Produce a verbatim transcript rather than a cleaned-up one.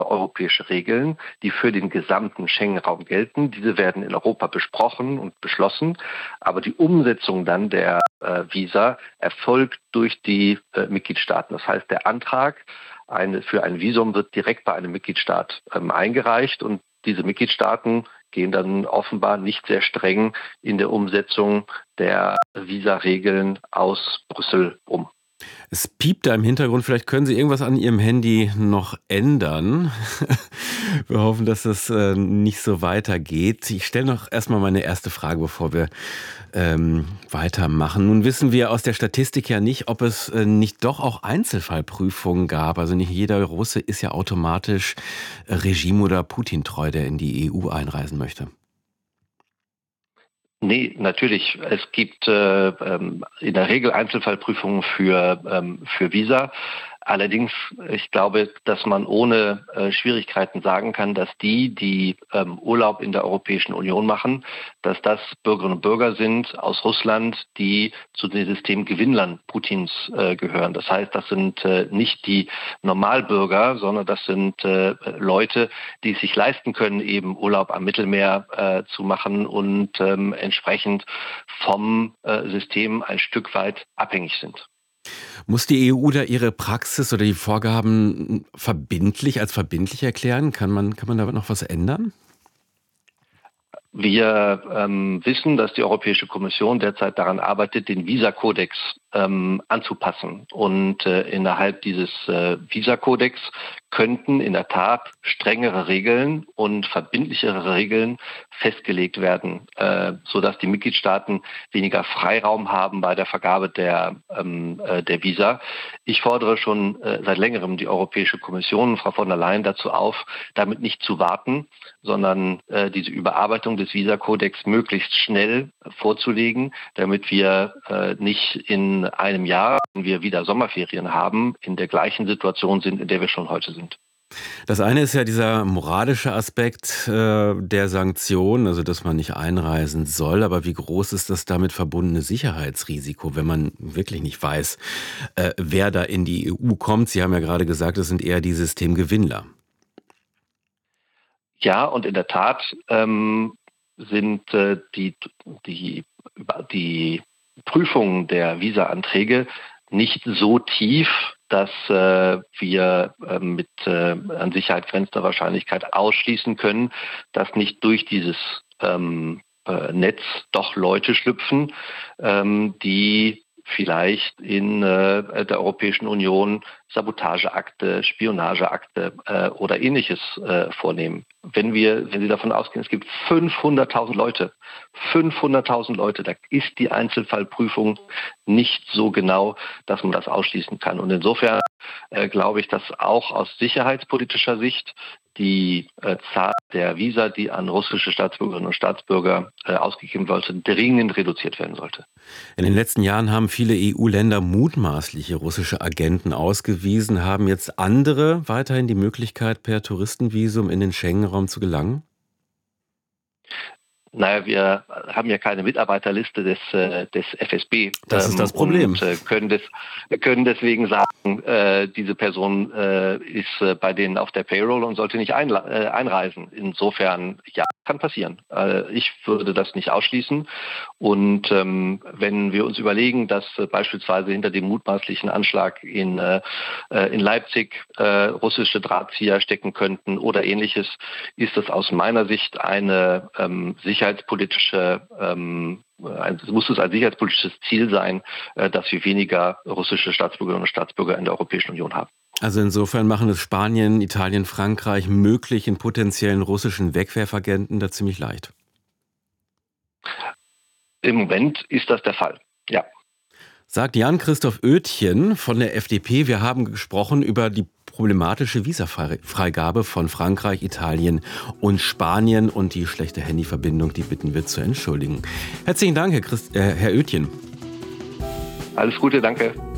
europäische Regeln, die für den gesamten Schengen-Raum gelten. Diese werden in Europa besprochen und beschlossen, aber die Umsetzung dann der äh, Visa erfolgt durch die äh, Mitgliedstaaten. Das heißt, der Antrag eine, für ein Visum wird direkt bei einem Mitgliedstaat ähm, eingereicht und diese Mitgliedstaaten gehen dann offenbar nicht sehr streng in der Umsetzung der Visa-Regeln aus Brüssel um. Es piept da im Hintergrund. Vielleicht können Sie irgendwas an Ihrem Handy noch ändern. Wir hoffen, dass das äh, nicht so weitergeht. Ich stelle noch erstmal meine erste Frage, bevor wir ähm, weitermachen. Nun wissen wir aus der Statistik ja nicht, ob es äh, nicht doch auch Einzelfallprüfungen gab. Also nicht jeder Russe ist ja automatisch äh, Regime- oder Putin-treu, der in die E U einreisen möchte. Nee, natürlich. Es gibt äh, ähm, in der Regel Einzelfallprüfungen für, ähm, für Visa. Allerdings, ich glaube, dass man ohne äh, Schwierigkeiten sagen kann, dass die, die ähm, Urlaub in der Europäischen Union machen, dass das Bürgerinnen und Bürger sind aus Russland, die zu den Systemgewinnern Putins äh, gehören. Das heißt, das sind äh, nicht die Normalbürger, sondern das sind äh, Leute, die es sich leisten können, eben Urlaub am Mittelmeer äh, zu machen und ähm, entsprechend vom äh, System ein Stück weit abhängig sind. Muss die E U da ihre Praxis oder die Vorgaben verbindlich als verbindlich erklären? Kann man, kann man da noch was ändern? Wir ähm, wissen, dass die Europäische Kommission derzeit daran arbeitet, den Visakodex ähm, anzupassen. Und äh, innerhalb dieses äh, Visakodex könnten in der Tat strengere Regeln und verbindlichere Regeln festgelegt werden, äh, sodass die Mitgliedstaaten weniger Freiraum haben bei der Vergabe der, ähm, äh, der Visa. Ich fordere schon äh, seit längerem die Europäische Kommission, Frau von der Leyen, dazu auf, damit nicht zu warten, sondern äh, diese Überarbeitung des Visakodex möglichst schnell vorzulegen, damit wir äh, nicht in einem Jahr, wenn wir wieder Sommerferien haben, in der gleichen Situation sind, in der wir schon heute sind. Das eine ist ja dieser moralische Aspekt äh, der Sanktionen, also dass man nicht einreisen soll. Aber wie groß ist das damit verbundene Sicherheitsrisiko, wenn man wirklich nicht weiß, äh, wer da in die E U kommt? Sie haben ja gerade gesagt, es sind eher die Systemgewinnler. Ja, und in der Tat ähm, sind äh, die, die, die Prüfungen der Visa-Anträge nicht so tief, dass äh, wir äh, mit äh, an Sicherheit grenzender Wahrscheinlichkeit ausschließen können, dass nicht durch dieses ähm, äh, Netz doch Leute schlüpfen, ähm, die vielleicht in äh, der Europäischen Union Sabotageakte, Spionageakte äh, oder Ähnliches äh, vornehmen. Wenn wir, wenn Sie davon ausgehen, es gibt fünfhunderttausend Leute, fünfhunderttausend Leute, da ist die Einzelfallprüfung nicht so genau, dass man das ausschließen kann. Und insofern äh, glaube ich, dass auch aus sicherheitspolitischer Sicht die äh, Zahl der Visa, die an russische Staatsbürgerinnen und Staatsbürger äh, ausgegeben sollte, dringend reduziert werden sollte. In den letzten Jahren haben viele E U-Länder mutmaßliche russische Agenten ausgewiesen. Haben jetzt andere weiterhin die Möglichkeit, per Touristenvisum in den Schengen-Raum zu gelangen? Naja, wir haben ja keine Mitarbeiterliste des, äh, des F S B. Das ist das Problem. Und äh, können, des, können deswegen sagen, äh, diese Person äh, ist äh, bei denen auf der Payroll und sollte nicht einla- äh, einreisen. Insofern, ja, kann passieren. Äh, ich würde das nicht ausschließen. Und ähm, wenn wir uns überlegen, dass äh, beispielsweise hinter dem mutmaßlichen Anschlag in, äh, in Leipzig äh, russische Drahtzieher stecken könnten oder Ähnliches, ist das aus meiner Sicht eine ähm, sicherheitspolitische, ähm, muss es ein sicherheitspolitisches Ziel sein, äh, dass wir weniger russische Staatsbürgerinnen und Staatsbürger in der Europäischen Union haben. Also insofern machen es Spanien, Italien, Frankreich möglichen potenziellen russischen Wegwerfagenten da ziemlich leicht. Im Moment ist das der Fall, ja. Sagt Jan-Christoph Oetjen von der F D P. Wir haben gesprochen über die problematische Visafreigabe von Frankreich, Italien und Spanien und die schlechte Handyverbindung, die bitten wir zu entschuldigen. Herzlichen Dank, Herr, Christ, äh, Herr Oetjen. Alles Gute, danke.